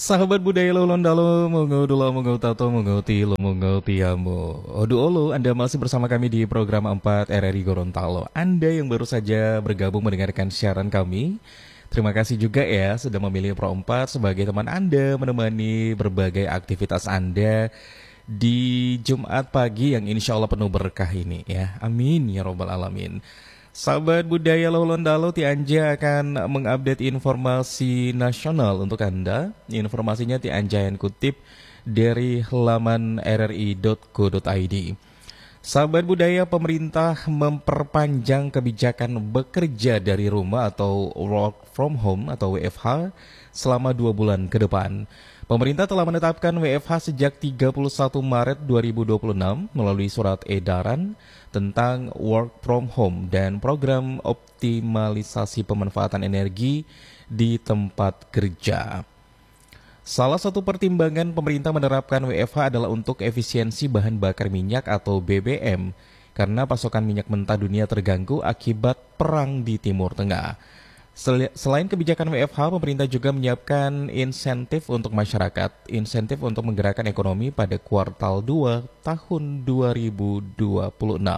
Sahabat budaya Lolondalo, Mongo Dula, Mongo Tato, Mongo Tilo, Mongo Tiamo. Odu Olo, Anda masih bersama kami di program 4 RRI Gorontalo. Anda yang baru saja bergabung mendengarkan siaran kami, terima kasih juga ya sudah memilih Pro 4 sebagai teman Anda menemani berbagai aktivitas Anda di Jumat pagi yang insya Allah penuh berkah ini ya. Amin ya robbal alamin. Sahabat budaya Lolondalo, Tianja akan mengupdate informasi nasional untuk Anda. Informasinya Tianja yang kutip dari laman rri.co.id. Sahabat budaya, pemerintah memperpanjang kebijakan bekerja dari rumah atau work from home atau WFH selama 2 bulan ke depan. Pemerintah telah menetapkan WFH sejak 31 Maret 2026 melalui surat edaran tentang work from home dan program optimalisasi pemanfaatan energi di tempat kerja. Salah satu pertimbangan pemerintah menerapkan WFH adalah untuk efisiensi bahan bakar minyak atau BBM karena pasokan minyak mentah dunia terganggu akibat perang di Timur Tengah. Selain kebijakan WFH, pemerintah juga menyiapkan insentif untuk masyarakat, insentif untuk menggerakkan ekonomi pada kuartal 2 tahun 2026.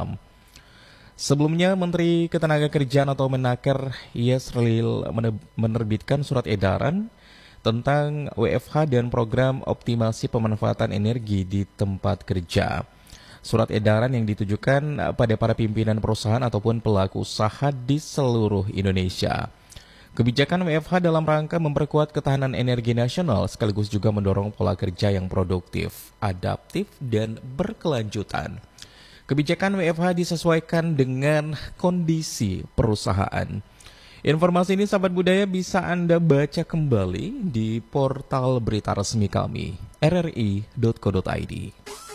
Sebelumnya, Menteri Ketenagakerjaan atau Menaker Yasril menerbitkan surat edaran tentang WFH dan program optimasi pemanfaatan energi di tempat kerja. Surat edaran yang ditujukan pada para pimpinan perusahaan ataupun pelaku usaha di seluruh Indonesia. Kebijakan WFH dalam rangka memperkuat ketahanan energi nasional sekaligus juga mendorong pola kerja yang produktif, adaptif, dan berkelanjutan. Kebijakan WFH disesuaikan dengan kondisi perusahaan. Informasi ini sahabat budaya bisa Anda baca kembali di portal berita resmi kami, rri.co.id.